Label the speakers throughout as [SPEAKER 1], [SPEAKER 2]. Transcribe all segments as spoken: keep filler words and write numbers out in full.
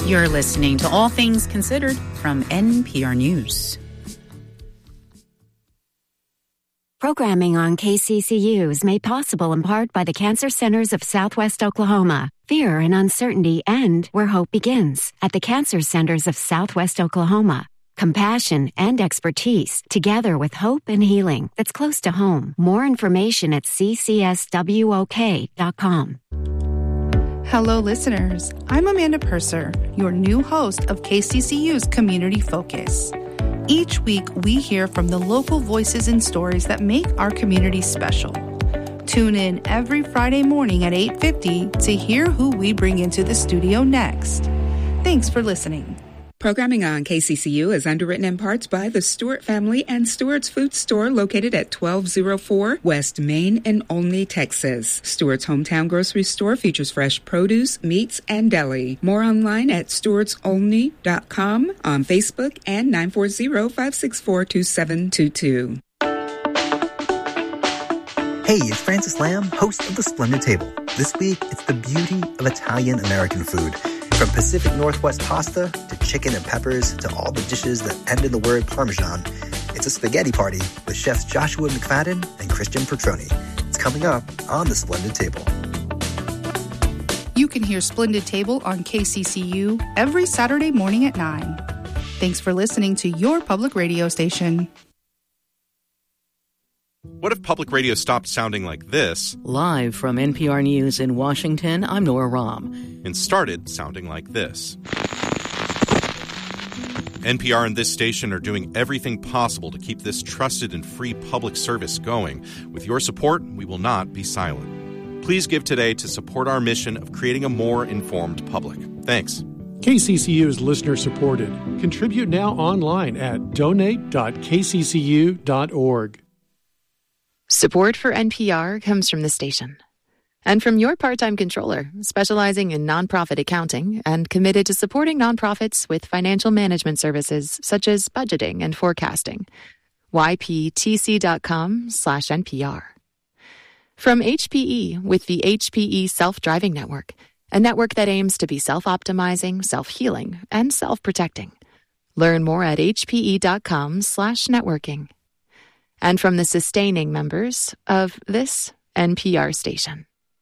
[SPEAKER 1] You're listening to All Things Considered from N P R News.
[SPEAKER 2] Programming on K C C U is made possible in part by the Cancer Centers of Southwest Oklahoma. Fear and uncertainty end where hope begins at the Cancer Centers of Southwest Oklahoma. Compassion and expertise together with hope and healing that's close to home. More information at c c s w o k dot com.
[SPEAKER 3] Hello, listeners. I'm Amanda Purser, your new host of K C C U's Community Focus. Each week, we hear from the local voices and stories that make our community special. Tune in every Friday morning at eight fifty to hear who we bring into the studio next. Thanks for listening.
[SPEAKER 4] Programming on K C C U is underwritten in parts by the Stewart family and Stewart's Food Store located at twelve oh four West Main in Olney, Texas. Stewart's hometown grocery store features fresh produce, meats, and deli. More online at stewarts olney dot com, on Facebook, and nine four zero, five six four, two seven two two.
[SPEAKER 5] Hey, it's Francis Lamb, host of The Splendid Table. This week, it's the beauty of Italian-American food. From Pacific Northwest pasta to chicken and peppers to all the dishes that end in the word Parmesan, it's a spaghetti party with chefs Joshua McFadden and Christian Petroni. It's coming up on The Splendid Table.
[SPEAKER 3] You can hear Splendid Table on K C C U every Saturday morning at nine. Thanks for listening to your public radio station.
[SPEAKER 6] What if public radio stopped sounding like this?
[SPEAKER 7] Live from N P R News in Washington, I'm Nora Rahm.
[SPEAKER 6] And started sounding like this. N P R and this station are doing everything possible to keep this trusted and free public service going. With your support, we will not be silent. Please give today to support our mission of creating a more informed public. Thanks.
[SPEAKER 8] K C C U is listener-supported. Contribute now online at donate dot k c c u dot org.
[SPEAKER 9] Support for N P R comes from the station and from your part-time controller, specializing in nonprofit accounting and committed to supporting nonprofits with financial management services such as budgeting and forecasting. y p t c dot com slash N P R. From H P E with the H P E Self-Driving Network, a network that aims to be self-optimizing, self-healing, and self-protecting. Learn more at h p e dot com slash networking. And from the sustaining members of this N P R station.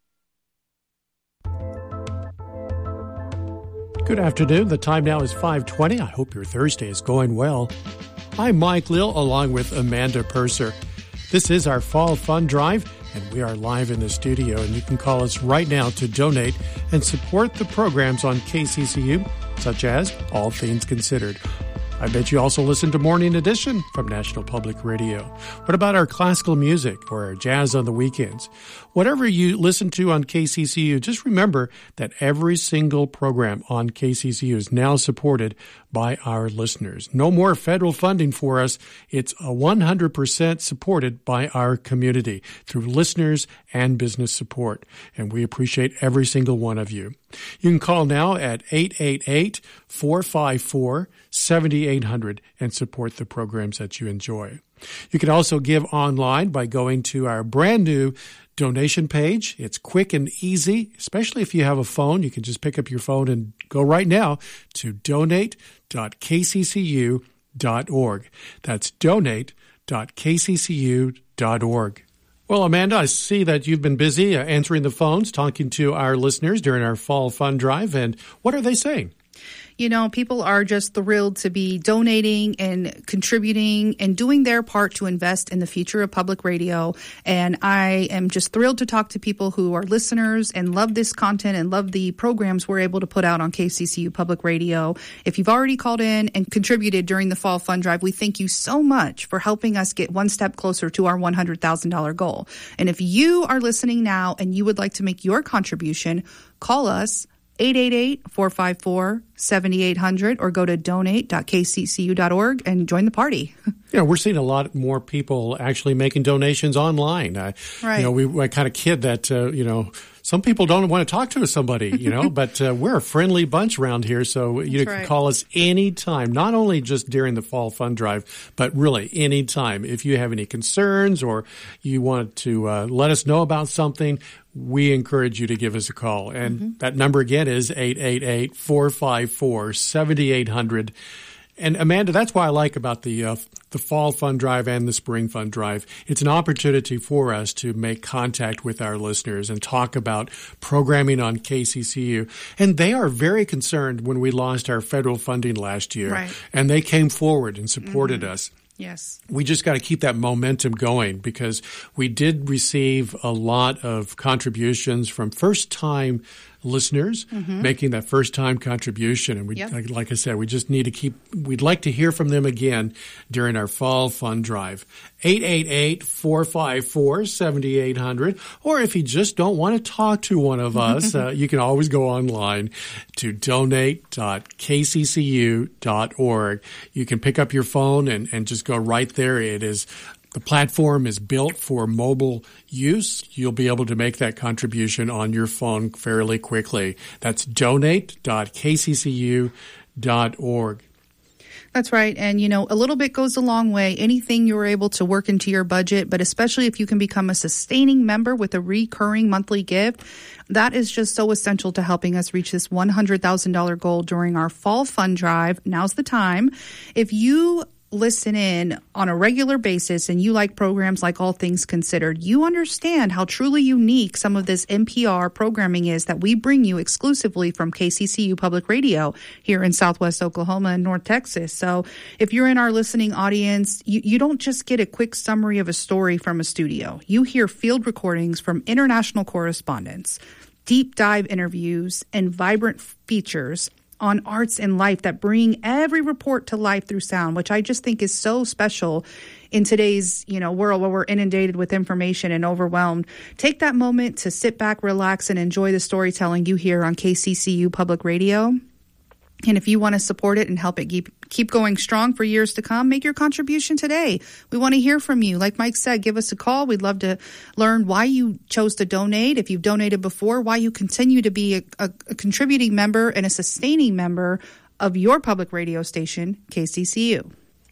[SPEAKER 8] Good afternoon. The time now is five twenty. I hope your Thursday is going well. I'm Mike Lill along with Amanda Purser. This is our Fall Fund Drive, and we are live in the studio, and you can call us right now to donate and support the programs on K C C U, such as All Things Considered. I bet you also listen to Morning Edition from National Public Radio. What about our classical music or our jazz on the weekends? Whatever you listen to on K C C U, just remember that every single program on K C C U is now supported by our listeners. No more federal funding for us. It's a one hundred percent supported by our community through listeners and business support. And we appreciate every single one of you. You can call now at eight eight eight, four five four, seven eight zero zero and support the programs that you enjoy. You can also give online by going to our brand new donation page. It's quick and easy, especially if you have a phone. You can just pick up your phone and go right now to donate dot k c c u dot org. That's donate dot k c c u dot org. Well, Amanda, I see that you've been busy uh, answering the phones, talking to our listeners during our Fall Fund Drive. And what are they saying?
[SPEAKER 3] You know, people are just thrilled to be donating and contributing and doing their part to invest in the future of public radio. And I am just thrilled to talk to people who are listeners and love this content and love the programs we're able to put out on K C C U Public Radio. If you've already called in and contributed during the Fall Fund Drive, we thank you so much for helping us get one step closer to our one hundred thousand dollars goal. And if you are listening now and you would like to make your contribution, call us eight eight eight, four five four, seven eight zero zero or go to donate dot k c c u dot org and join the party.
[SPEAKER 8] You know, we're seeing a lot more people actually making donations online. Uh,
[SPEAKER 3] right.
[SPEAKER 8] You know, we, we kind of kid that, uh, you know, some people don't want to talk to somebody, you know, but uh, we're a friendly bunch around here. So you
[SPEAKER 3] That's
[SPEAKER 8] can
[SPEAKER 3] right.
[SPEAKER 8] call us anytime, not only just during the Fall Fund Drive, but really anytime. If you have any concerns or you want to uh, let us know about something, we encourage you to give us a call. And mm-hmm. that number again is eight eight eight, four five four, seven eight zero zero. And Amanda, that's why I like about the uh, the Fall Fund Drive and the Spring Fund Drive. It's an opportunity for us to make contact with our listeners and talk about programming on K C C U. And they are very concerned when we lost our federal funding last year.
[SPEAKER 3] Right.
[SPEAKER 8] And they came forward and supported mm-hmm. us.
[SPEAKER 3] Yes.
[SPEAKER 8] We just got to keep that momentum going because we did receive a lot of contributions from first-time listeners mm-hmm. making that first-time contribution. And we, yep. like, like I said, we just need to keep – we'd like to hear from them again during our Fall Fund Drive. eight eight eight, four five four, seven eight zero zero. Or if you just don't want to talk to one of us, uh, you can always go online to donate dot k c c u dot org. You can pick up your phone and, and just go right there. It is – the platform is built for mobile use. You'll be able to make that contribution on your phone fairly quickly. That's donate dot k c c u dot org.
[SPEAKER 3] That's right. And, you know, a little bit goes a long way. Anything you're able to work into your budget, but especially if you can become a sustaining member with a recurring monthly gift, that is just so essential to helping us reach this one hundred thousand dollars goal during our Fall Fund Drive. Now's the time. If you listen in on a regular basis and you like programs like All Things Considered, you understand how truly unique some of this N P R programming is that we bring you exclusively from K C C U Public Radio here in Southwest Oklahoma and North Texas. So if you're in our listening audience, you, you don't just get a quick summary of a story from a studio. You hear field recordings from international correspondents, deep dive interviews, and vibrant features on arts and life that bring every report to life through sound, which I just think is so special in today's, you know, world where we're inundated with information and overwhelmed. Take that moment to sit back, relax, and enjoy the storytelling you hear on K C C U Public Radio. And if you want to support it and help it keep keep going strong for years to come, make your contribution today. We want to hear from you. Like Mike said, give us a call. We'd love to learn why you chose to donate. If you've donated before, why you continue to be a, a, a contributing member and a sustaining member of your public radio station, K C C U.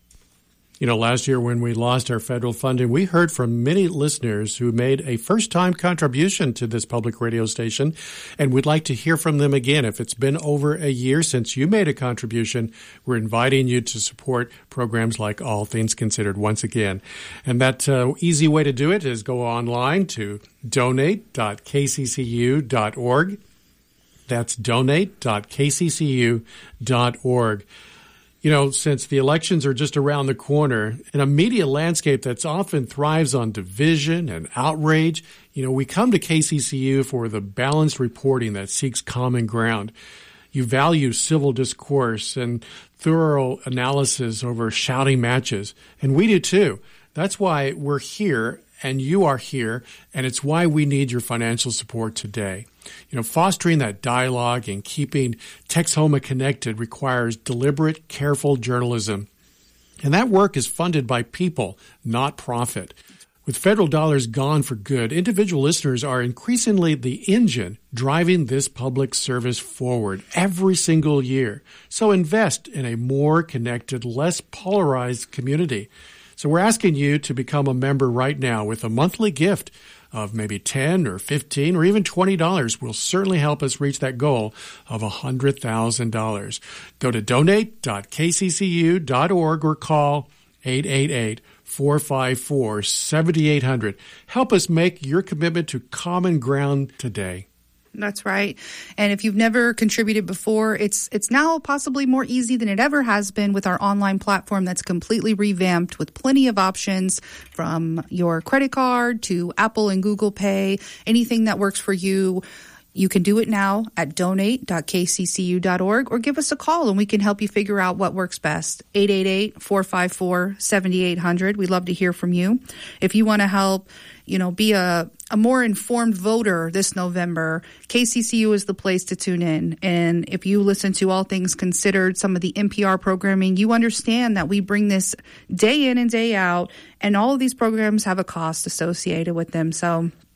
[SPEAKER 8] You know, last year when we lost our federal funding, we heard from many listeners who made a first-time contribution to this public radio station, and we'd like to hear from them again. If it's been over a year since you made a contribution, we're inviting you to support programs like All Things Considered once again. And that uh, easy way to do it is go online to donate dot k c c u dot org. That's donate dot k c c u dot org. You know, since the elections are just around the corner, in a media landscape that's often thrives on division and outrage, you know, we come to K C C U for the balanced reporting that seeks common ground. You value civil discourse and thorough analysis over shouting matches, and we do too. That's why we're here and you are here, and it's why we need your financial support today. You know, fostering that dialogue and keeping Texhoma connected requires deliberate, careful journalism. And that work is funded by people, not profit. With federal dollars gone for good, individual listeners are increasingly the engine driving this public service forward every single year. So invest in a more connected, less polarized community. So we're asking you to become a member right now with a monthly gift of maybe ten or fifteen or even twenty dollars will certainly help us reach that goal of one hundred thousand dollars. Go to donate dot k c c u dot org or call eight eight eight, four five four, seven eight zero zero. Help us make your commitment to common ground today.
[SPEAKER 3] That's right. And if you've never contributed before, it's it's now possibly more easy than it ever has been with our online platform that's completely revamped with plenty of options from your credit card to Apple and Google Pay, anything that works for you. You can do it now at donate dot k c c u dot org or give us a call and we can help you figure out what works best. eight eight eight, four five four, seven eight zero zero. We'd love to hear from you. If you want to help, you know, be a, a more informed voter this November, K C C U is the place to tune in. And if you listen to All Things Considered, some of the N P R programming, you understand that we bring this day in and day out, and all of these programs have a cost associated with them. So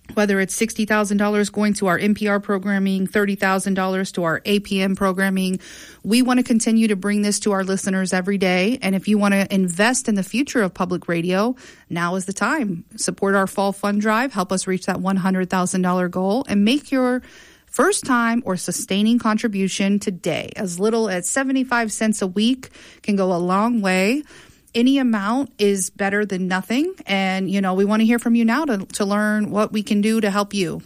[SPEAKER 3] whether it's sixty thousand dollars going to our N P R programming, thirty thousand dollars to our A P M programming. We want to continue to bring this to our listeners every day. And if you want to invest in the future of public radio, now is the time. Support our Fall Fund Drive. Help us reach that one hundred thousand dollars goal and make your first time or sustaining contribution today. As little as seventy-five cents a week can go a long way. Any amount is better than nothing. And, you know, we want to hear from you now to, to learn what we can do to help you.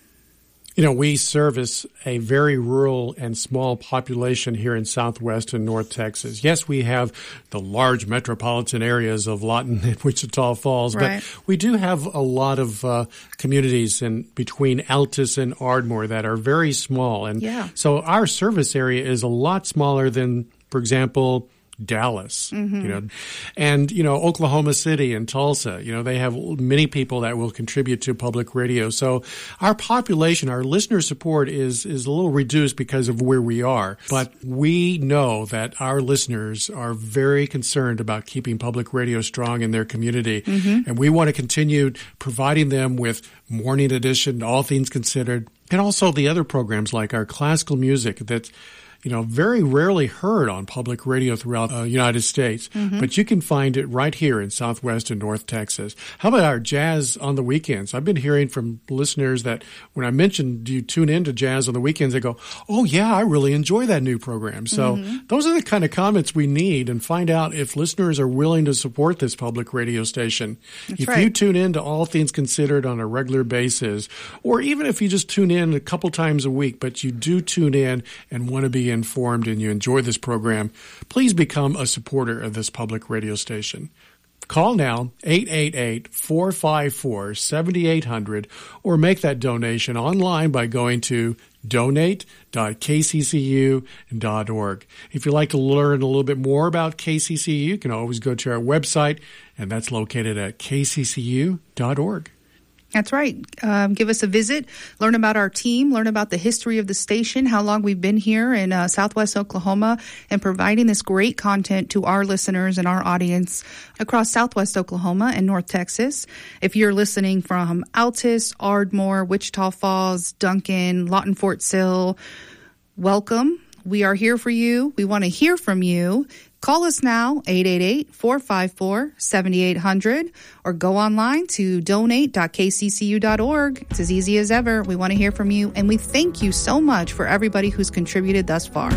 [SPEAKER 8] You know, we service a very rural and small population here in Southwest and North Texas. Yes, we have the large metropolitan areas of Lawton and Wichita Falls,
[SPEAKER 3] right.
[SPEAKER 8] but we do have a lot of uh, communities in between Altus and Ardmore that are very small. And
[SPEAKER 3] yeah.
[SPEAKER 8] so our service area is a lot smaller than, for example, Dallas,
[SPEAKER 3] mm-hmm.
[SPEAKER 8] you know, and, you know, Oklahoma City and Tulsa, you know, they have many people that will contribute to public radio. So our population, our listener support is, is a little reduced because of where we are. But we know that our listeners are very concerned about keeping public radio strong in their community.
[SPEAKER 3] Mm-hmm.
[SPEAKER 8] And we want to continue providing them with Morning Edition, All Things Considered, and also the other programs like our classical music that you know, very rarely heard on public radio throughout the uh, United States.
[SPEAKER 3] Mm-hmm.
[SPEAKER 8] But you can find it right here in Southwest and North Texas. How about our Jazz on the weekends? I've been hearing from listeners that when I mentioned, do you tune in to Jazz on the weekends, they go, oh, yeah, I really enjoy that new program. So
[SPEAKER 3] mm-hmm.
[SPEAKER 8] those are the kind of comments we need, and find out if listeners are willing to support this public radio station.
[SPEAKER 3] That's
[SPEAKER 8] if
[SPEAKER 3] right.
[SPEAKER 8] you tune in to All Things Considered on a regular basis, or even if you just tune in a couple times a week, but you do tune in and want to be informed and you enjoy this program, please become a supporter of this public radio station. Call now, eight eight eight, four five four, seven eight zero zero, or make that donation online by going to donate dot k c c u dot org. If you'd like to learn a little bit more about K C C U, you can always go to our website, and that's located at k c c u dot org.
[SPEAKER 3] That's right. Um, give us a visit, learn about our team, learn about the history of the station, how long we've been here in uh, Southwest Oklahoma, and providing this great content to our listeners and our audience across Southwest Oklahoma and North Texas. If you're listening from Altus, Ardmore, Wichita Falls, Duncan, Lawton, Fort Sill, welcome. We are here for you. We want to hear from you. Call us now, eight eight eight, four five four, seven eight zero zero, or go online to donate dot k c c u dot org. It's as easy as ever. We want to hear from you, and we thank you so much for everybody who's contributed thus far.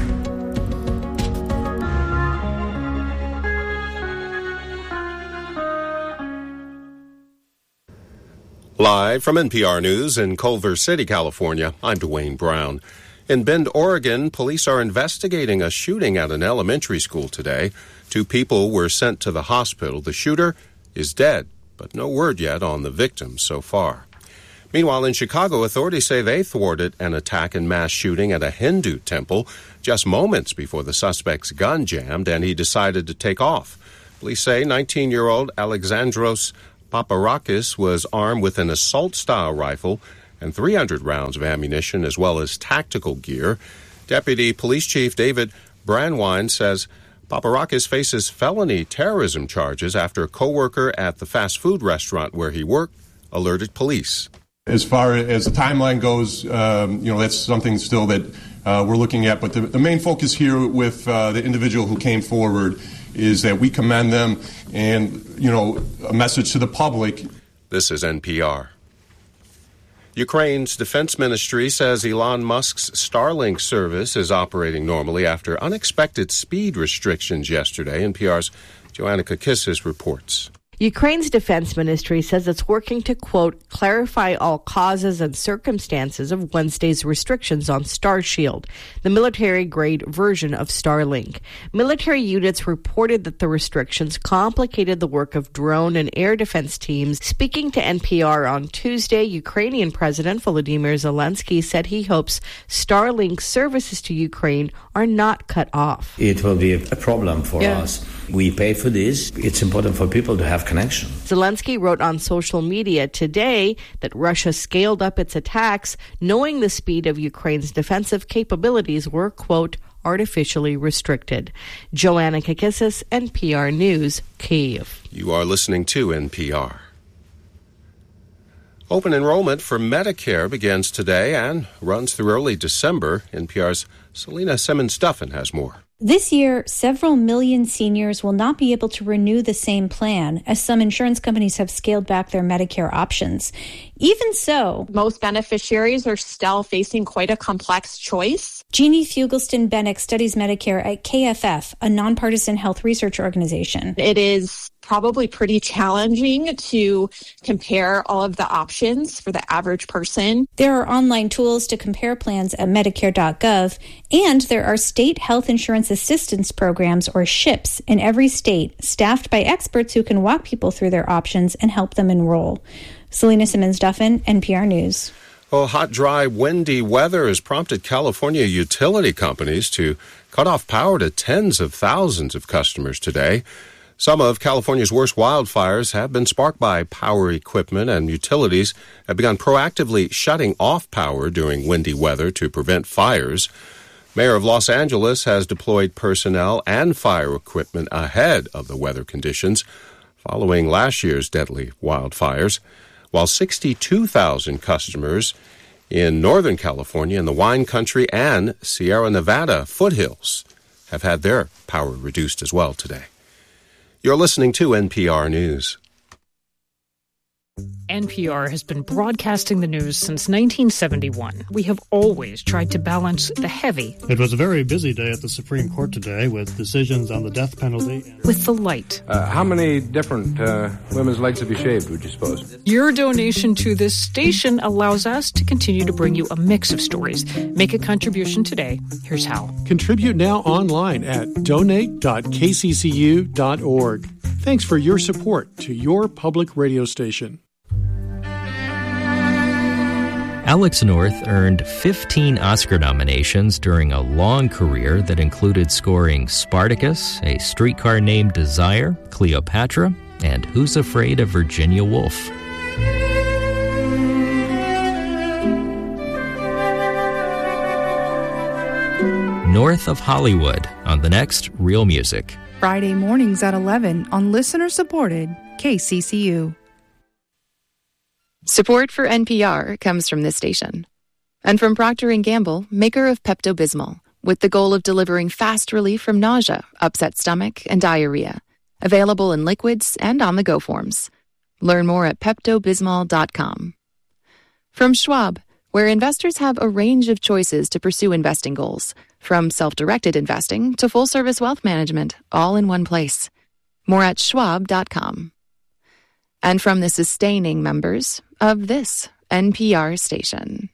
[SPEAKER 6] Live from N P R News in Culver City, California, I'm Dwayne Brown. In Bend, Oregon, police are investigating a shooting at an elementary school today. Two people were sent to the hospital. The shooter is dead, but no word yet on the victims so far. Meanwhile, in Chicago, authorities say they thwarted an attack and mass shooting at a Hindu temple just moments before the suspect's gun jammed and he decided to take off. Police say nineteen-year-old Alexandros Paparakis was armed with an assault-style rifle and three hundred rounds of ammunition, as well as tactical gear. Deputy Police Chief David Brandwine says Paparakis faces felony terrorism charges after a co-worker at the fast food restaurant where he worked alerted police.
[SPEAKER 10] As far as the timeline goes, um, you know, that's something still that uh, we're looking at. But the, the main focus here with uh, the individual who came forward is that we commend them and, you know, a message to the public.
[SPEAKER 6] This is N P R. Ukraine's defense ministry says Elon Musk's Starlink service is operating normally after unexpected speed restrictions yesterday. N P R's Joanna Kakissis reports.
[SPEAKER 11] Ukraine's defense ministry says it's working to, quote, clarify all causes and circumstances of Wednesday's restrictions on Starshield, the military-grade version of Starlink. Military units reported that the restrictions complicated the work of drone and air defense teams. Speaking to N P R on Tuesday, Ukrainian President Volodymyr Zelensky said he hopes Starlink services to Ukraine are not cut off.
[SPEAKER 12] It will be a problem for
[SPEAKER 11] yeah.
[SPEAKER 12] us. We pay for this. It's important for people to have connection.
[SPEAKER 11] Zelensky wrote on social media today that Russia scaled up its attacks, knowing the speed of Ukraine's defensive capabilities were, quote, artificially restricted. Joanna Kakissis, N P R News, Kyiv.
[SPEAKER 6] You are listening to N P R. Open enrollment for Medicare begins today and runs through early December. N P R's Selena Simmons-Duffin has more.
[SPEAKER 13] This year, several million seniors will not be able to renew the same plan, as some insurance companies have scaled back their Medicare options. Even so,
[SPEAKER 14] most beneficiaries are still facing quite a complex choice.
[SPEAKER 13] Jeannie Fugelston-Bennick studies Medicare at K F F, a nonpartisan health research organization.
[SPEAKER 14] It is probably pretty challenging to compare all of the options for the average person.
[SPEAKER 13] There are online tools to compare plans at Medicare dot gov, and there are state health insurance assistance programs, or SHIPs, in every state, staffed by experts who can walk people through their options and help them enroll. Selena Simmons-Duffin, N P R News.
[SPEAKER 6] Well, hot, dry, windy weather has prompted California utility companies to cut off power to tens of thousands of customers today. Some of California's worst wildfires have been sparked by power equipment, and utilities have begun proactively shutting off power during windy weather to prevent fires. Mayor of Los Angeles has deployed personnel and fire equipment ahead of the weather conditions following last year's deadly wildfires, while sixty-two thousand customers in Northern California, in the wine country, and Sierra Nevada foothills have had their power reduced as well today. You're listening to N P R News.
[SPEAKER 15] N P R has been broadcasting the news since nineteen seventy-one. We have always tried to balance the heavy.
[SPEAKER 16] It was a very busy day at the Supreme Court today with decisions on the death penalty.
[SPEAKER 15] With the light.
[SPEAKER 17] Uh, how many different uh, women's legs have you shaved, would you suppose?
[SPEAKER 15] Your donation to this station allows us to continue to bring you a mix of stories. Make a contribution today. Here's how.
[SPEAKER 8] Contribute now online at donate dot k c c u dot org. Thanks for your support to your public radio station.
[SPEAKER 18] Alex North earned fifteen Oscar nominations during a long career that included scoring Spartacus, A Streetcar Named Desire, Cleopatra, and Who's Afraid of Virginia Woolf? North of Hollywood on the next Real Music.
[SPEAKER 3] Friday mornings at eleven on listener-supported K C C U.
[SPEAKER 9] Support for N P R comes from this station. And from Procter and Gamble, maker of Pepto-Bismol, with the goal of delivering fast relief from nausea, upset stomach, and diarrhea. Available in liquids and on-the-go forms. Learn more at Pepto Bismol dot com. From Schwab, where investors have a range of choices to pursue investing goals, from self-directed investing to full-service wealth management, all in one place. More at schwab dot com. And from the sustaining members of this N P R station.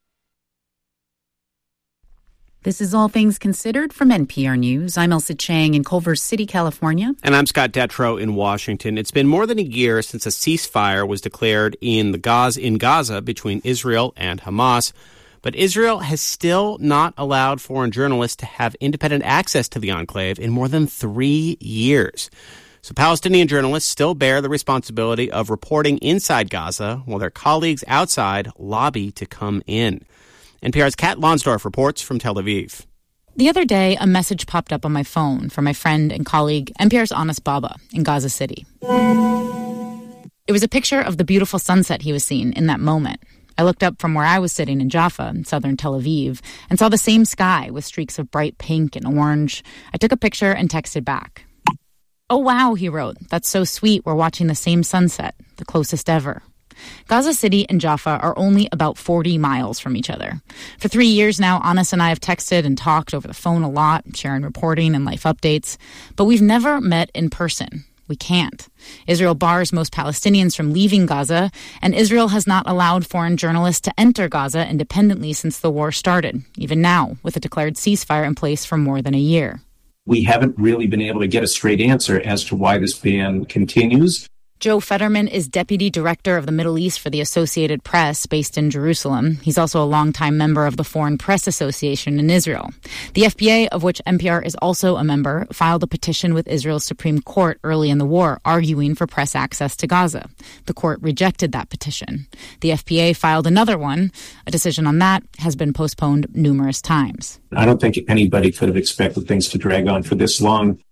[SPEAKER 1] This is All Things Considered from N P R News. I'm Elsa Chang in Culver City, California.
[SPEAKER 19] And I'm Scott Detrow in Washington. It's been more than a year since a ceasefire was declared in the Gaza, in Gaza between Israel and Hamas. But Israel has still not allowed foreign journalists to have independent access to the enclave in more than three years. So Palestinian journalists still bear the responsibility of reporting inside Gaza while their colleagues outside lobby to come in. N P R's Kat Lonsdorf reports from Tel Aviv.
[SPEAKER 1] The other day, a message popped up on my phone from my friend and colleague, N P R's Anas Baba, in Gaza City. It was a picture of the beautiful sunset he was seeing in that moment. I looked up from where I was sitting in Jaffa, in southern Tel Aviv, and saw the same sky with streaks of bright pink and orange. I took a picture and texted back. "Oh, wow," he wrote. "That's so sweet. We're watching the same sunset, the closest ever." Gaza City and Jaffa are only about forty miles from each other. For three years now, Anas and I have texted and talked over the phone a lot, sharing reporting and life updates. But we've never met in person. We can't. Israel bars most Palestinians from leaving Gaza, and Israel has not allowed foreign journalists to enter Gaza independently since the war started, even now, with a declared ceasefire in place for more than a year.
[SPEAKER 20] We haven't really been able to get a straight answer as to why this ban continues.
[SPEAKER 1] Joe Fetterman is deputy director of the Middle East for the Associated Press, based in Jerusalem. He's also a longtime member of the Foreign Press Association in Israel. The F B A, of which N P R is also a member, filed a petition with Israel's Supreme Court early in the war, arguing for press access to Gaza. The court rejected that petition. The F B A filed another one. A decision on that has been postponed numerous times.
[SPEAKER 20] I don't think anybody could have expected things to drag on for this long.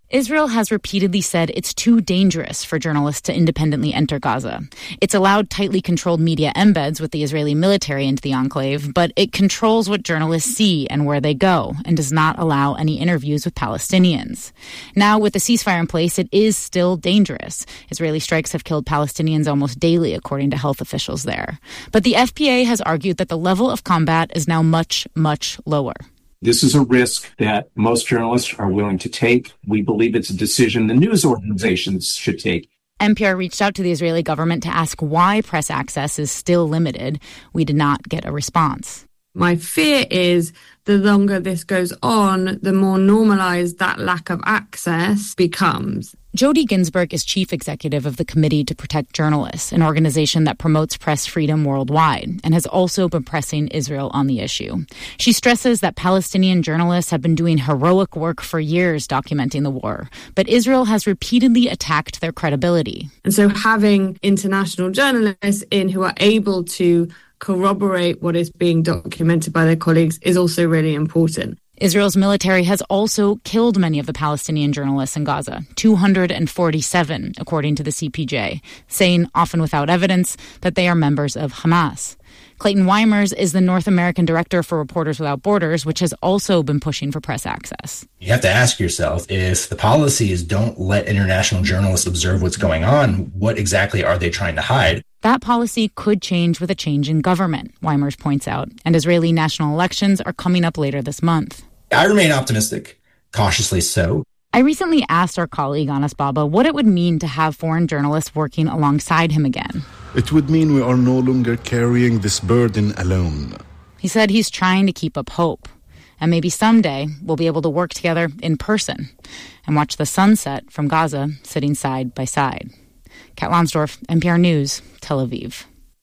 [SPEAKER 1] Israel has repeatedly said it's too dangerous for journalists to independently enter Gaza. It's allowed tightly controlled media embeds with the Israeli military into the enclave, but it controls what journalists see and where they go, and does not allow any interviews with Palestinians. Now, with the ceasefire in place, it is still dangerous. Israeli strikes have killed Palestinians almost daily, according to health officials there. But the F P A has argued that the level of combat is now much, much lower.
[SPEAKER 20] This is a risk that most journalists are willing to take. We believe it's a decision the news organizations should take.
[SPEAKER 1] N P R reached out to the Israeli government to ask why press access is still limited. We did not get a response.
[SPEAKER 21] My fear is the longer this goes on, the more normalized that lack of access becomes.
[SPEAKER 1] Jody Ginsburg is chief executive of the Committee to Protect Journalists, an organization that promotes press freedom worldwide, and has also been pressing Israel on the issue. She stresses that Palestinian journalists have been doing heroic work for years documenting the war, but Israel has repeatedly attacked their credibility.
[SPEAKER 21] And so having international journalists in who are able to corroborate what is being documented by their colleagues is also really important.
[SPEAKER 1] Israel's military has also killed many of the Palestinian journalists in Gaza, two hundred forty-seven, according to the C P J, saying, often without evidence, that they are members of Hamas. Clayton Weimers is the North American director for Reporters Without Borders, which has also been pushing for press access.
[SPEAKER 22] You have to ask yourself, if the policy is don't let international journalists observe what's going on, what exactly are they trying to hide?
[SPEAKER 1] That policy could change with a change in government, Weimers points out, and Israeli national elections are coming up later this month.
[SPEAKER 22] I remain optimistic, cautiously so.
[SPEAKER 1] I recently asked our colleague Anas Baba what it would mean to have foreign journalists working alongside him again.
[SPEAKER 23] It would mean we are no longer carrying this burden alone.
[SPEAKER 1] He said he's trying to keep up hope. And maybe someday we'll be able to work together in person and watch the sunset from Gaza sitting side by side. Kat Lonsdorf, N P R News, Tel Aviv.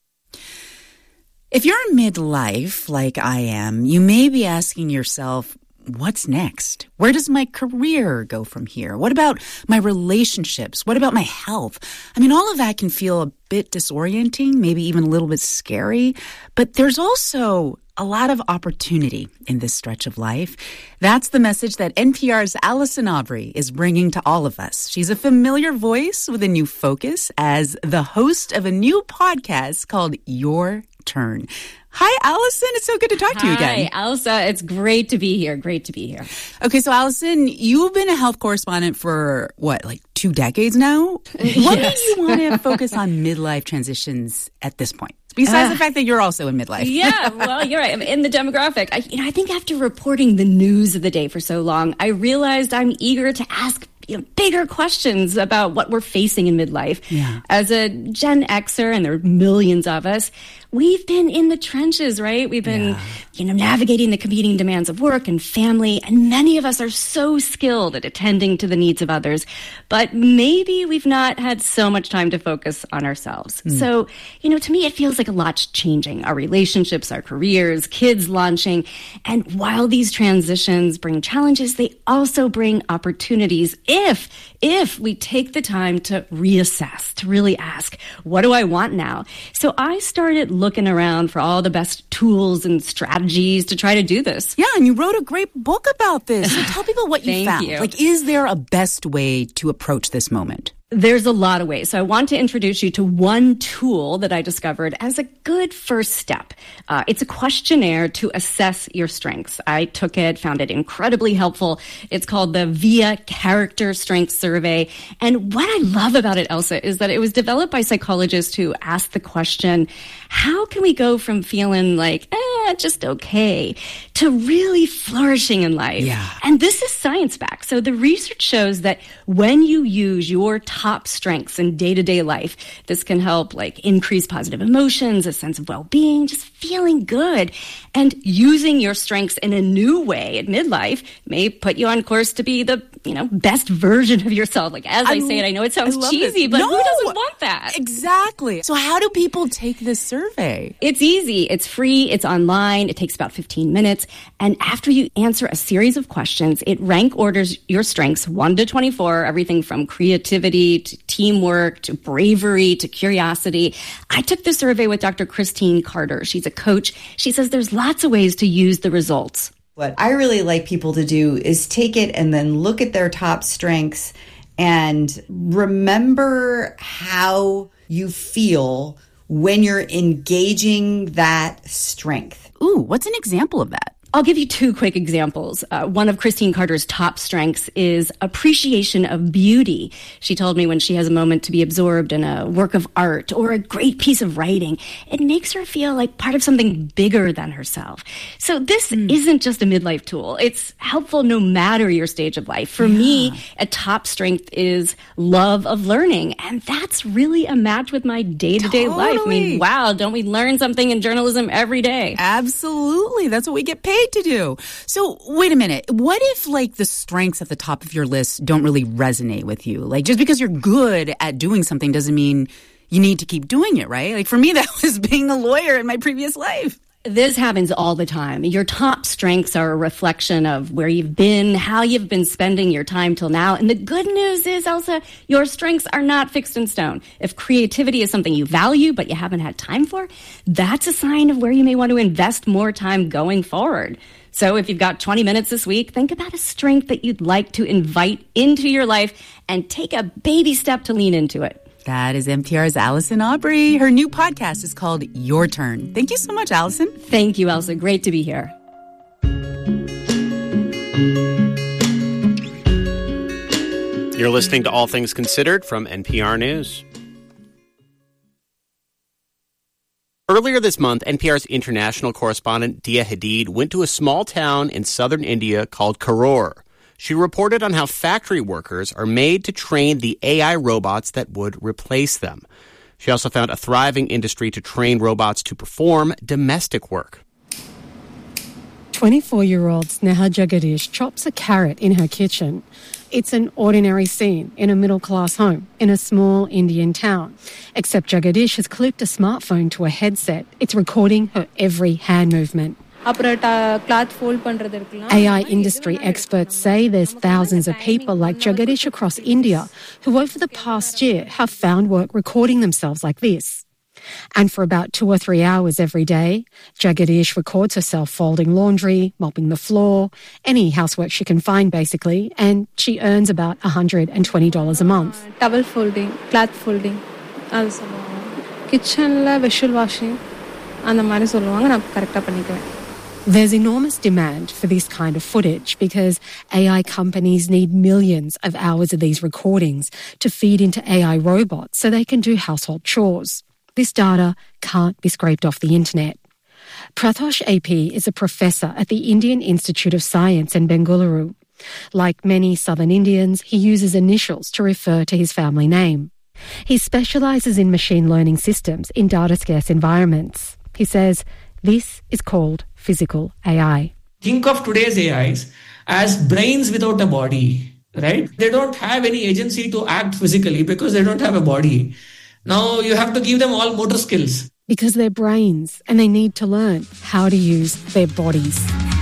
[SPEAKER 24] If you're in midlife, like I am, you may be asking yourself, what's next? Where does my career go from here? What about my relationships? What about my health? I mean, all of that can feel a bit disorienting, maybe even a little bit scary. But there's also a lot of opportunity in this stretch of life. That's the message that N P R's Allison Aubrey is bringing to all of us. She's a familiar voice with a new focus as the host of a new podcast called Your Turn. Hi, Allison. It's so good to talk
[SPEAKER 25] Hi,
[SPEAKER 24] to you again.
[SPEAKER 25] Hi, Elsa. It's great to be here. Great to be here.
[SPEAKER 24] Okay, so Allison, you've been a health correspondent for, what, like two decades now? What
[SPEAKER 25] Yes.
[SPEAKER 24] made you want to focus on midlife transitions at this point? Besides
[SPEAKER 25] Uh,
[SPEAKER 24] the fact that you're also in midlife.
[SPEAKER 25] Yeah, well, you're right. I'm in the demographic. I, you know, I think after reporting the news of the day for so long, I realized I'm eager to ask you know, bigger questions about what we're facing in midlife.
[SPEAKER 24] Yeah.
[SPEAKER 25] As a Gen Xer, and there are millions of us, we've been in the trenches, right? We've been, yeah. you know, navigating the competing demands of work and family, and many of us are so skilled at attending to the needs of others, but maybe we've not had so much time to focus on ourselves. Mm. So, you know, to me, it feels like a lot's changing. Our relationships, our careers, kids launching, and while these transitions bring challenges, they also bring opportunities if, if we take the time to reassess, to really ask, what do I want now? So I started looking around for all the best tools and strategies to try to do this.
[SPEAKER 24] Yeah, and you wrote a great book about this. So tell people what you
[SPEAKER 25] Thank
[SPEAKER 24] found.
[SPEAKER 25] you.
[SPEAKER 24] Like, is there a best way to approach this moment?
[SPEAKER 25] There's a lot of ways. So I want to introduce you to one tool that I discovered as a good first step. Uh, it's a questionnaire to assess your strengths. I took it, found it incredibly helpful. It's called the V I A Character Strength Survey. And what I love about it, Elsa, is that it was developed by psychologists who asked the question, how can we go from feeling like, eh, just okay, to really flourishing in life?
[SPEAKER 24] Yeah.
[SPEAKER 25] And this is science-backed. So the research shows that when you use your top strengths in day-to-day life, this can help like increase positive emotions, a sense of well-being, just feeling good. And using your strengths in a new way at midlife may put you on course to be the, you know, best version of yourself. Like, as I, I say it, I know it sounds cheesy,
[SPEAKER 24] this.
[SPEAKER 25] but
[SPEAKER 24] no,
[SPEAKER 25] who doesn't want that?
[SPEAKER 24] Exactly. So how do people take this survey?
[SPEAKER 25] It's easy. It's free. It's online. It takes about fifteen minutes. And after you answer a series of questions, it rank orders your strengths one to twenty-four, everything from creativity to teamwork to bravery to curiosity. I took the survey with Doctor Christine Carter. She's a coach. She says there's lots of ways to use the results.
[SPEAKER 2] What I really like people to do is take it and then look at their top strengths and remember how you feel when you're engaging that strength.
[SPEAKER 1] Ooh, what's an example of that?
[SPEAKER 25] I'll give you two quick examples. Uh, one of Christine Carter's top strengths is appreciation of beauty. She told me when she has a moment to be absorbed in a work of art or a great piece of writing, it makes her feel like part of something bigger than herself. So this mm. isn't just a midlife tool. It's helpful no matter your stage of life. For yeah. me, a top strength is love of learning. And that's really a match with my day-to-day
[SPEAKER 1] totally.
[SPEAKER 25] life. I mean, wow, don't we learn something in journalism every day?
[SPEAKER 1] Absolutely. That's what we get paid to do. So wait a minute. What if like the strengths at the top of your list don't really resonate with you? Like just because you're good at doing something doesn't mean you need to keep doing it, right? Like for me, that was being a lawyer in my previous life.
[SPEAKER 25] This happens all the time. Your top strengths are a reflection of where you've been, how you've been spending your time till now. And the good news is, Elsa, your strengths are not fixed in stone. If creativity is something you value but you haven't had time for, that's a sign of where you may want to invest more time going forward. So if you've got twenty minutes this week, think about a strength that you'd like to invite into your life and take a baby step to lean into it.
[SPEAKER 1] That is N P R's Allison Aubrey. Her new podcast is called Your Turn. Thank you so much, Allison.
[SPEAKER 25] Thank you, Elsa. Great to be here.
[SPEAKER 19] You're listening to All Things Considered from N P R News. Earlier this month, N P R's international correspondent Dia Hadid went to a small town in southern India called Karur. She reported on how factory workers are made to train the A I robots that would replace them. She also found a thriving industry to train robots to perform domestic work.
[SPEAKER 4] twenty-four-year-old Sneha Jagadish chops a carrot in her kitchen. It's an ordinary scene in a middle-class home in a small Indian town. Except Jagadish has clipped a smartphone to a headset. It's recording her every hand movement. A I industry experts say there's thousands of people like Jagadish across India who over the past year have found work recording themselves like this. And for about two or three hours every day, Jagadish records herself folding laundry, mopping the floor, any housework she can find basically, and she earns about one hundred twenty dollars a month.
[SPEAKER 5] Towel folding, cloth folding, also kitchen la vessel washing, and mari solluvaanga na correct ah pannikkuven.
[SPEAKER 4] There's enormous demand for this kind of footage because A I companies need millions of hours of these recordings to feed into A I robots so they can do household chores. This data can't be scraped off the internet. Prathosh A P is a professor at the Indian Institute of Science in Bengaluru. Like many southern Indians, he uses initials to refer to his family name. He specialises in machine learning systems in data-scarce environments. He says this is called physical A I.
[SPEAKER 7] Think of today's A Is as brains without a body, right? They don't have any agency to act physically because they don't have a body. Now you have to give them all motor skills.
[SPEAKER 4] Because they're brains and they need to learn how to use their bodies.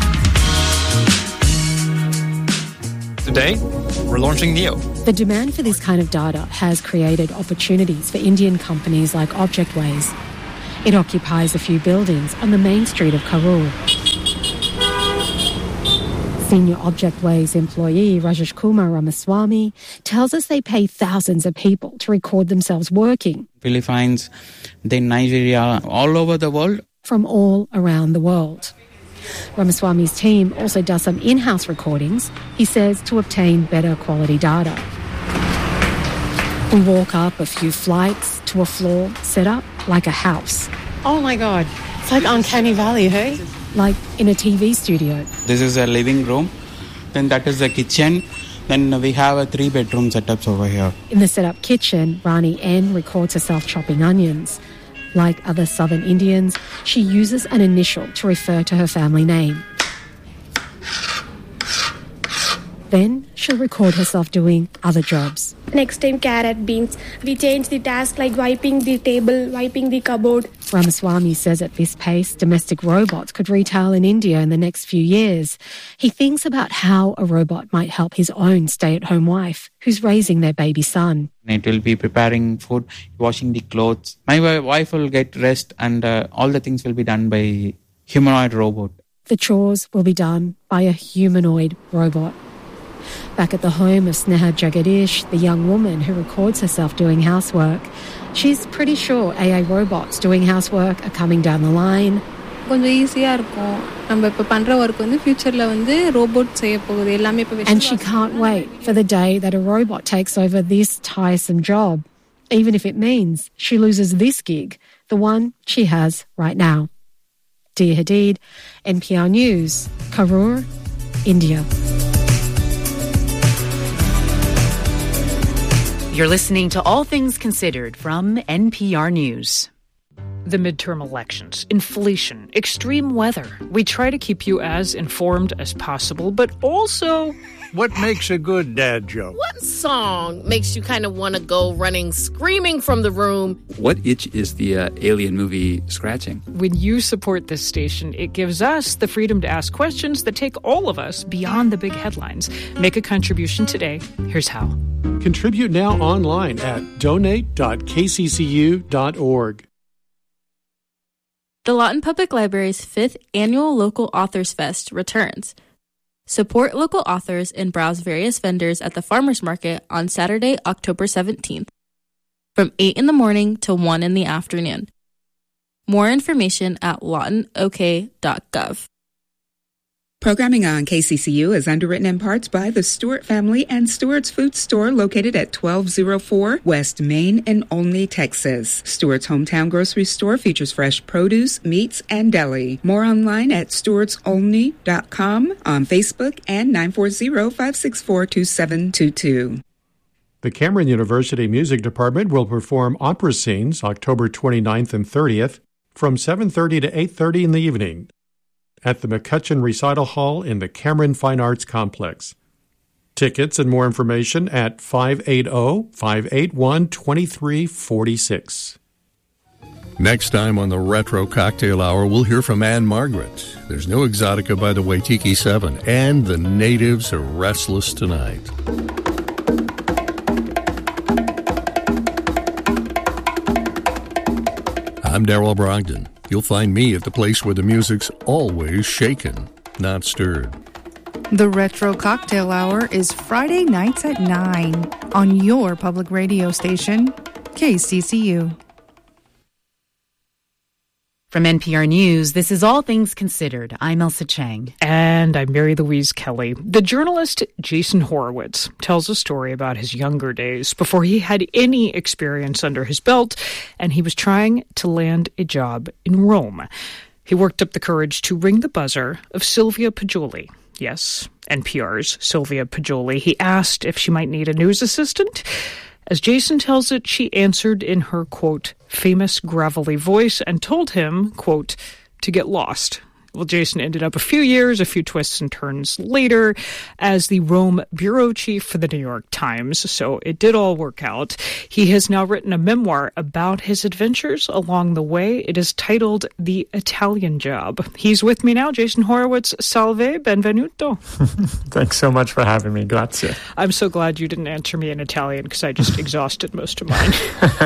[SPEAKER 10] Today, we're launching Neo.
[SPEAKER 4] The demand for this kind of data has created opportunities for Indian companies like Objectways. It occupies a few buildings on the main street of Karur. Senior Objectways employee Rajesh Kumar Ramaswamy tells us they pay thousands of people to record themselves working.
[SPEAKER 26] Philippines, then Nigeria, all over the world.
[SPEAKER 4] From all around the world. Ramaswamy's team also does some in-house recordings, he says, to obtain better quality data. We walk up a few flights to a floor set up like a house.
[SPEAKER 5] Oh my God, it's like Uncanny Valley, hey?
[SPEAKER 4] Like in a T V studio.
[SPEAKER 26] This is a living room, then that is the kitchen, then we have a three bedroom setups over here.
[SPEAKER 4] In the set-up kitchen, Rani N records herself chopping onions. Like other southern Indians, she uses an initial to refer to her family name. Then she'll record herself doing other jobs.
[SPEAKER 5] Next time, carrot, beans. We change the task like wiping the table, wiping the cupboard.
[SPEAKER 4] Ramaswamy says at this pace, domestic robots could retail in India in the next few years. He thinks about how a robot might help his own stay-at-home wife, who's raising their baby son.
[SPEAKER 26] It will be preparing food, washing the clothes. My wife will get rest and uh, all the things will be done by humanoid robot.
[SPEAKER 4] The chores will be done by a humanoid robot. Back at the home of Sneha Jagadish, the young woman who records herself doing housework, she's pretty sure A I robots doing housework are coming down the line.
[SPEAKER 5] கொஞ்சம் ஈஸியா இருக்கும் நம்ம இப்ப பண்ற work வந்து ஃபியூச்சர்ல வந்து robot செய்ய போகுது எல்லாமே இப்ப
[SPEAKER 4] And she can't wait for the day that a robot takes over this tiresome job, even if it means she loses this gig, the one she has right now. Dia Hadid, N P R News, Karur, India.
[SPEAKER 1] You're listening to All Things Considered from N P R News.
[SPEAKER 15] The midterm elections, inflation, extreme weather. We try to keep you as informed as possible, but also...
[SPEAKER 8] What makes a good dad joke?
[SPEAKER 6] What song makes you kind of want to go running, screaming from the room?
[SPEAKER 11] What itch is the uh, Alien movie scratching?
[SPEAKER 15] When you support this station, it gives us the freedom to ask questions that take all of us beyond the big headlines. Make a contribution today. Here's how.
[SPEAKER 8] Contribute now online at donate dot k c c u dot org.
[SPEAKER 12] The Lawton Public Library's fifth annual Local Authors Fest returns. Support local authors and browse various vendors at the Farmers Market on Saturday, October seventeenth, from eight in the morning to one in the afternoon. More information at lawton o k dot gov.
[SPEAKER 13] Programming on K C C U is underwritten in parts by the Stewart family and Stewart's Food Store located at twelve oh four West Main in Olney, Texas. Stewart's hometown grocery store features fresh produce, meats, and deli. More online at stewarts olney dot com, on Facebook, and nine four zero, five six four, two seven two two.
[SPEAKER 8] The Cameron University Music Department will perform opera scenes October twenty-ninth and thirtieth from seven thirty to eight thirty in the evening at the McCutcheon Recital Hall in the Cameron Fine Arts Complex. Tickets and more information at five eight zero, five eight one, two three four six.
[SPEAKER 14] Next time on the Retro Cocktail Hour, we'll hear from Anne Margaret. There's no Exotica by the Waitiki seven, and the natives are restless tonight. I'm Darrell Brogdon. You'll find me at the place where the music's always shaken, not stirred.
[SPEAKER 3] The Retro Cocktail Hour is Friday nights at nine on your public radio station, K C C U.
[SPEAKER 1] From N P R News, this is All Things Considered. I'm Elsa Chang.
[SPEAKER 15] And I'm Mary Louise Kelly. The journalist Jason Horowitz tells a story about his younger days before he had any experience under his belt, and he was trying to land a job in Rome. He worked up the courage to ring the buzzer of Sylvia Poggioli. Yes, N P R's Sylvia Poggioli. He asked if she might need a news assistant. As Jason tells it, she answered in her, quote, famous gravelly voice and told him, quote, to get lost. Well, Jason ended up a few years, a few twists and turns later as the Rome bureau chief for the New York Times, so it did all work out. He has now written a memoir about his adventures along the way. It is titled The Italian Job. He's with me now, Jason Horowitz. Salve, benvenuto.
[SPEAKER 16] Thanks so much for having me. Grazie.
[SPEAKER 15] I'm so glad you didn't answer me in Italian because I just exhausted most of mine.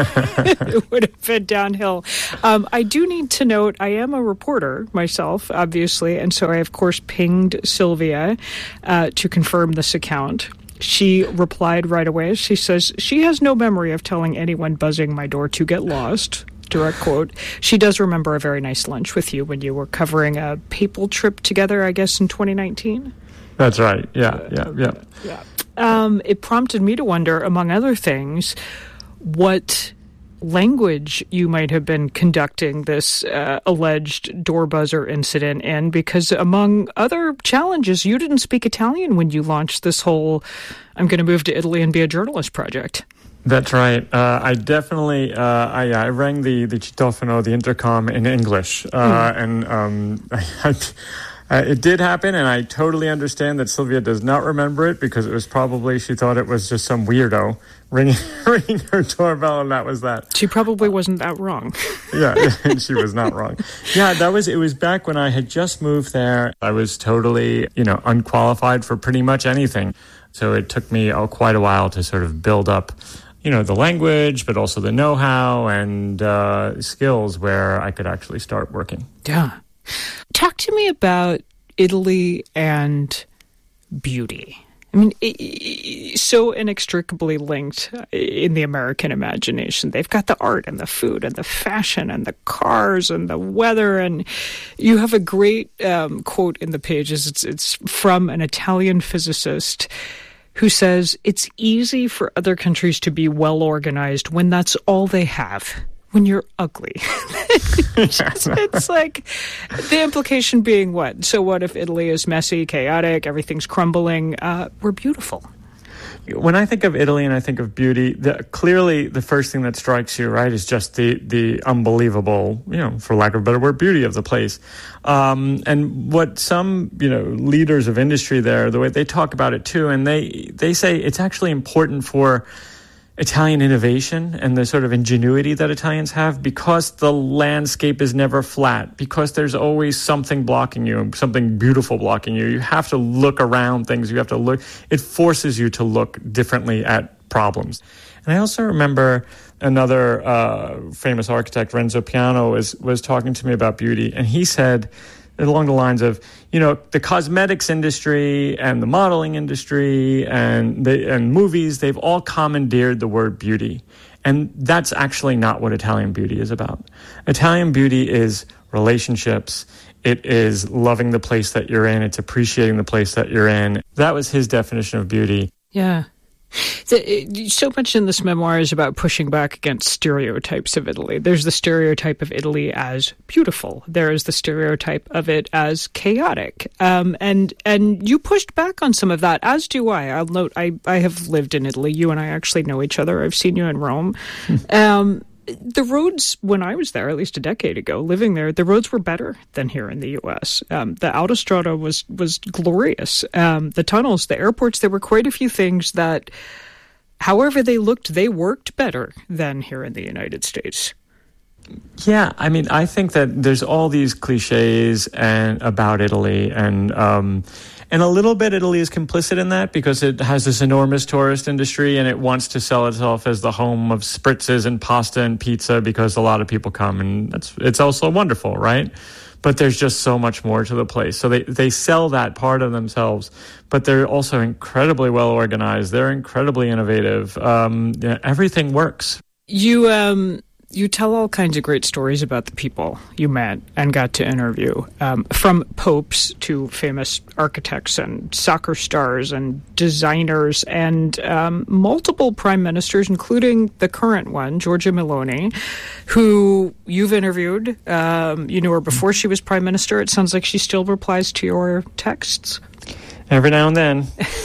[SPEAKER 15] It would have been downhill. Um, I do need to note I am a reporter myself, obviously, and so I, of course, pinged Sylvia uh, to confirm this account. She replied right away. She says she has no memory of telling anyone buzzing my door to get lost. Direct quote. She does remember a very nice lunch with you when you were covering a papal trip together, I guess, in twenty nineteen.
[SPEAKER 16] That's right. Yeah, yeah, yeah.
[SPEAKER 15] yeah. Um, it prompted me to wonder, among other things, what language you might have been conducting this uh, alleged door buzzer incident in, because among other challenges, you didn't speak Italian when you launched this whole I'm going to move to Italy and be a journalist project.
[SPEAKER 16] That's right. Uh, I definitely, uh, I, I rang the, the citofono, the intercom, in English. Uh, mm. And um, I, I, uh, it did happen, and I totally understand that Sylvia does not remember it because it was probably, she thought it was just some weirdo ringing, ringing her doorbell, and that was that.
[SPEAKER 15] She probably wasn't that wrong.
[SPEAKER 16] Yeah, she was not wrong. Yeah, that was, it was back when I had just moved there. I was totally, you know, unqualified for pretty much anything. So it took me oh, quite a while to sort of build up, you know, the language, but also the know-how and uh, skills where I could actually start working.
[SPEAKER 15] Yeah. Talk to me about Italy and beauty. I mean, it, so inextricably linked in the American imagination. They've got the art and the food and the fashion and the cars and the weather. And you have a great um, quote in the pages. It's, it's from an Italian physicist who says, "It's easy for other countries to be well organized when that's all they have. When you're ugly." it's, it's like the implication being what? So what if Italy is messy, chaotic, everything's crumbling? Uh, we're beautiful.
[SPEAKER 16] When I think of Italy and I think of beauty, the, clearly the first thing that strikes you, right, is just the the unbelievable, you know, for lack of a better word, beauty of the place. Um, and what some, you know, leaders of industry there, the way they talk about it too, and they they say it's actually important for Italian innovation and the sort of ingenuity that Italians have, because the landscape is never flat, because there's always something blocking you, something beautiful blocking you. You have to look around things. You have to look. It forces you to look differently at problems. And I also remember another uh, famous architect, Renzo Piano, was, was talking to me about beauty, and he said, along the lines of, you know, the cosmetics industry and the modeling industry and the, and movies, they've all commandeered the word beauty. And that's actually not what Italian beauty is about. Italian beauty is relationships. It is loving the place that you're in. It's appreciating the place that you're in. That was his definition of beauty.
[SPEAKER 15] Yeah. The, so much in this memoir is about pushing back against stereotypes of Italy. There's the stereotype of Italy as beautiful. There is the stereotype of it as chaotic. Um, and and you pushed back on some of that, as do I. I'll note, I, I have lived in Italy. You and I actually know each other. I've seen you in Rome. um, the roads, when I was there, at least a decade ago, living there, the roads were better than here in the U S. Um, the Autostrada was was glorious. Um, the tunnels, the airports, there were quite a few things that, however they looked, they worked better than here in the United States.
[SPEAKER 16] Yeah, I mean, I think that there's all these cliches and about Italy, and um, and a little bit Italy is complicit in that because it has this enormous tourist industry and it wants to sell itself as the home of spritzes and pasta and pizza because a lot of people come, and that's it's also wonderful, right? But there's just so much more to the place. So they, they sell that part of themselves, but they're also incredibly well organized. They're incredibly innovative. Um, yeah, everything works.
[SPEAKER 15] You um you tell all kinds of great stories about the people you met and got to interview, um, from popes to famous architects and soccer stars and designers and um, multiple prime ministers, including the current one, Giorgia Meloni, who you've interviewed. Um, you knew her before she was prime minister. It sounds like she still replies to your texts.
[SPEAKER 16] Every now and then.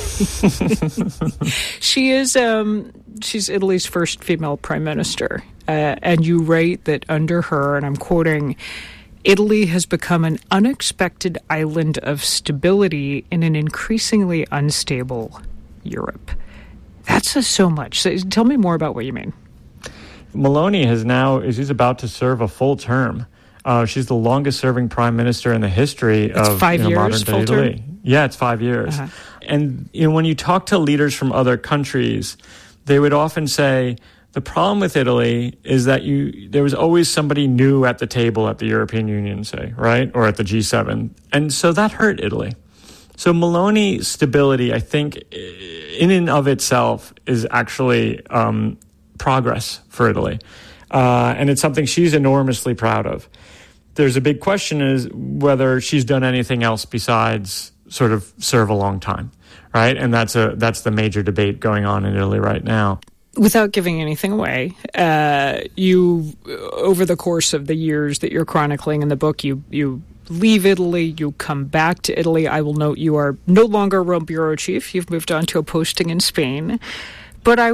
[SPEAKER 15] She is, um, she's Italy's first female prime minister. Uh, and you write that under her, and I'm quoting, Italy has become an unexpected island of stability in an increasingly unstable Europe. That says so much. So tell me more about what you mean.
[SPEAKER 16] Meloni has now, she's about to serve a full term. Uh, she's the longest-serving prime minister in the history
[SPEAKER 15] it's
[SPEAKER 16] of
[SPEAKER 15] five
[SPEAKER 16] you know,
[SPEAKER 15] years,
[SPEAKER 16] modern day Italy. Term? Yeah, it's five years. Uh-huh. And you know, when you talk to leaders from other countries, they would often say, the problem with Italy is that you there was always somebody new at the table at the European Union, say, right? Or at the G seven. And so that hurt Italy. So Meloni's stability, I think, in and of itself is actually um, progress for Italy. Uh, and it's something she's enormously proud of. There's a big question is whether she's done anything else besides sort of serve a long time, right? And that's a that's the major debate going on in Italy right now.
[SPEAKER 15] Without giving anything away, uh, you, over the course of the years that you're chronicling in the book, you you leave Italy, you come back to Italy. I will note you are no longer Rome bureau chief. You've moved on to a posting in Spain. But I